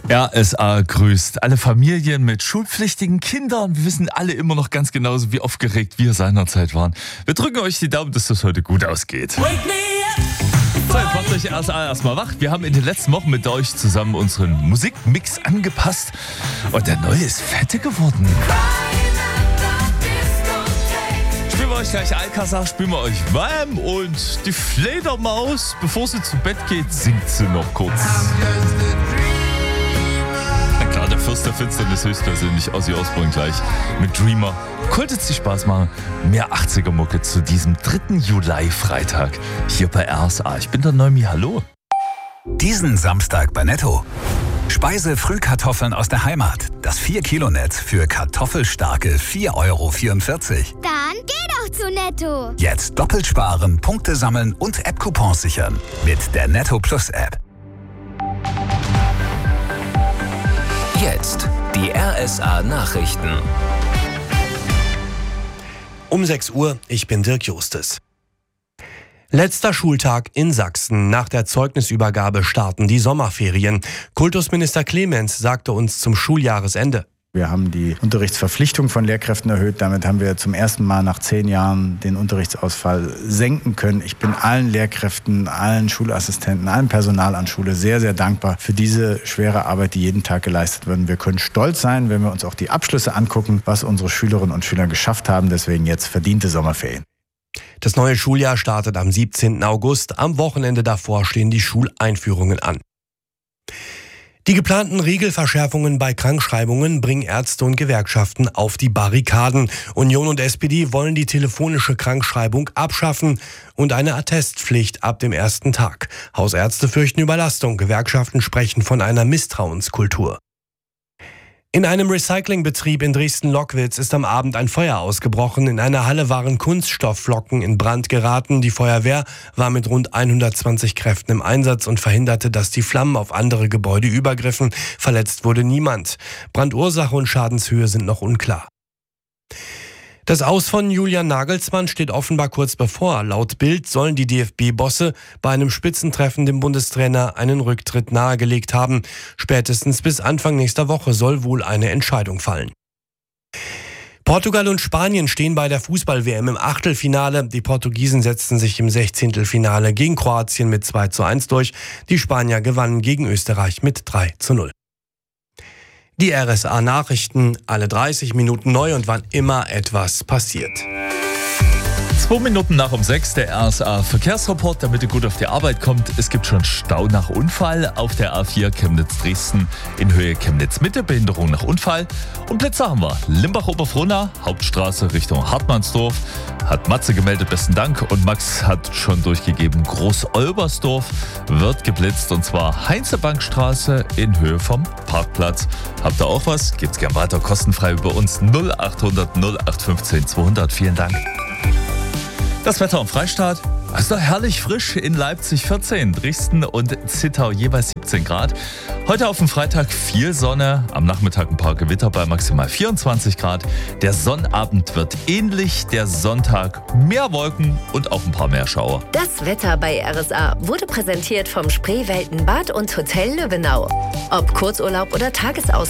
RSA grüßt alle Familien mit schulpflichtigen Kindern. Wir wissen alle immer noch ganz genauso, wie aufgeregt wir seinerzeit waren. Wir drücken euch die Daumen, dass das heute gut ausgeht. So, jetzt macht euch RSA erstmal wach. Wir haben in den letzten Wochen mit euch zusammen unseren Musikmix angepasst. Und der neue ist fette geworden. Spielen wir euch gleich Alcazar, spielen wir euch Wham und die Fledermaus. Bevor sie zu Bett geht, singt sie noch kurz. Der Fürst der Finsternis höchstpersönlich, Ozzy Osbourne gleich mit Dreamer. Konnte es dir Spaß machen? Mehr 80er-Mucke zu diesem 3. Juli-Freitag hier bei RSA. Ich bin der Neumi, hallo. Diesen Samstag bei Netto. Speise-Frühkartoffeln aus der Heimat. Das 4-Kilo-Netz für kartoffelstarke 4,44 €. Dann geh doch zu Netto. Jetzt doppelt sparen, Punkte sammeln und App-Coupons sichern. Mit der Netto Plus App. Jetzt die RSA Nachrichten. Um 6 Uhr, ich bin Dirk Justes. Letzter Schultag in Sachsen. Nach der Zeugnisübergabe starten die Sommerferien. Kultusminister Clemens sagte uns zum Schuljahresende: Wir haben die Unterrichtsverpflichtung von Lehrkräften erhöht. Damit haben wir zum ersten Mal nach 10 Jahren den Unterrichtsausfall senken können. Ich bin allen Lehrkräften, allen Schulassistenten, allem Personal an Schule sehr, sehr dankbar für diese schwere Arbeit, die jeden Tag geleistet wird. Wir können stolz sein, wenn wir uns auch die Abschlüsse angucken, was unsere Schülerinnen und Schüler geschafft haben. Deswegen jetzt verdiente Sommerferien. Das neue Schuljahr startet am 17. August. Am Wochenende davor stehen die Schuleinführungen an. Die geplanten Regelverschärfungen bei Krankschreibungen bringen Ärzte und Gewerkschaften auf die Barrikaden. Union und SPD wollen die telefonische Krankschreibung abschaffen und eine Attestpflicht ab dem ersten Tag. Hausärzte fürchten Überlastung, Gewerkschaften sprechen von einer Misstrauenskultur. In einem Recyclingbetrieb in Dresden-Lockwitz ist am Abend ein Feuer ausgebrochen. In einer Halle waren Kunststoffflocken in Brand geraten. Die Feuerwehr war mit rund 120 Kräften im Einsatz und verhinderte, dass die Flammen auf andere Gebäude übergriffen. Verletzt wurde niemand. Brandursache und Schadenshöhe sind noch unklar. Das Aus von Julian Nagelsmann steht offenbar kurz bevor. Laut Bild sollen die DFB-Bosse bei einem Spitzentreffen dem Bundestrainer einen Rücktritt nahegelegt haben. Spätestens bis Anfang nächster Woche soll wohl eine Entscheidung fallen. Portugal und Spanien stehen bei der Fußball-WM im Achtelfinale. Die Portugiesen setzten sich im 16. gegen Kroatien mit 2:1 durch. Die Spanier gewannen gegen Österreich mit 3:0. Die RSA-Nachrichten, alle 30 Minuten neu und wann immer etwas passiert. 2 Minuten nach um 6, der RSA-Verkehrsreport, damit ihr gut auf die Arbeit kommt. Es gibt schon Stau nach Unfall auf der A4 Chemnitz-Dresden in Höhe Chemnitz-Mitte, Behinderung nach Unfall. Und Blitzer haben wir. Limbach-Oberfrohna, Hauptstraße Richtung Hartmannsdorf, hat Matze gemeldet, besten Dank. Und Max hat schon durchgegeben, Groß-Olbersdorf wird geblitzt, und zwar Heinzebankstraße in Höhe vom Parkplatz. Habt ihr auch was? Gebt's gern weiter, kostenfrei über uns 0800 0815 200. Vielen Dank. Das Wetter am Freistaat, ist doch herrlich frisch. In Leipzig 14, Dresden und Zittau jeweils 17 Grad. Heute auf dem Freitag viel Sonne, am Nachmittag ein paar Gewitter bei maximal 24 Grad. Der Sonnabend wird ähnlich, der Sonntag mehr Wolken und auch ein paar mehr Schauer. Das Wetter bei RSA wurde präsentiert vom Spreewelten Bad und Hotel Löwenau. Ob Kurzurlaub oder Tagesausflug.